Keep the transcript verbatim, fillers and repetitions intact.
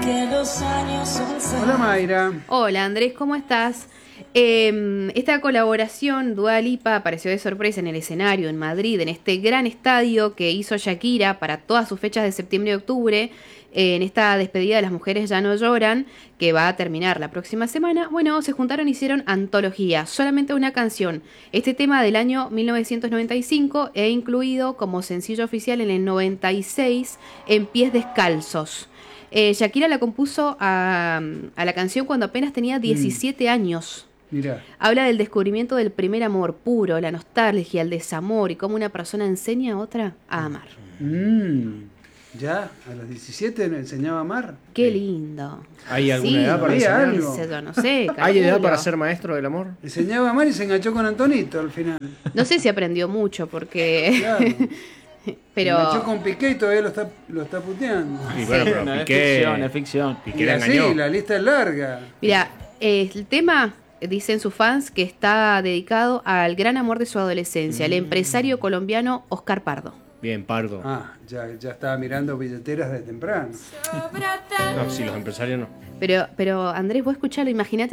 Hola Mayra. Hola Andrés, ¿cómo estás? Eh, esta colaboración, Dua Lipa apareció de sorpresa en el escenario en Madrid, en este gran estadio que hizo Shakira para todas sus fechas de septiembre y octubre, eh, en esta despedida de Las Mujeres Ya No Lloran, que va a terminar la próxima semana. Bueno, se juntaron y hicieron antología, solamente una canción. Este tema del año mil novecientos noventa y cinco e incluido como sencillo oficial en el noventa y seis en Pies Descalzos. Eh, Shakira la compuso a, a la canción cuando apenas tenía diecisiete mm. años. Mirá. Habla del descubrimiento del primer amor puro, la nostalgia, el desamor y cómo una persona enseña a otra a amar. Mm. ¿Ya? ¿A los diecisiete me enseñaba a amar? Qué lindo. ¿Hay alguna sí, edad para enseñar? Yo no sé. ¿Hay edad para ser maestro del amor? Enseñaba a amar y se enganchó con Antonito al final. No sé si aprendió mucho porque... Claro. Pero... Se enganchó con Piqué y todavía lo está, lo está puteando. Y bueno, pero no, Piqué... es ficción, es ficción. Piqué la engañó. Sí, la lista es larga. Mira, eh, el tema... Dicen sus fans que está dedicado al gran amor de su adolescencia, mm. el empresario colombiano Oscar Pardo. Bien, Pardo. Ah, ya, ya estaba mirando billeteras de temprano. No, si los empresarios no. Pero, pero Andrés, vos escuchalo, imagínate